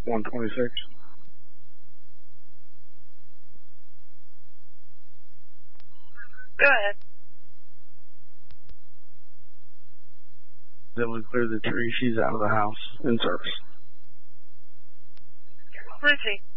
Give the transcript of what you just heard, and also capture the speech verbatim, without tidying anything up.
one twenty-six. Go ahead. Able to clear the tree. She's out of the house in service. Where is she?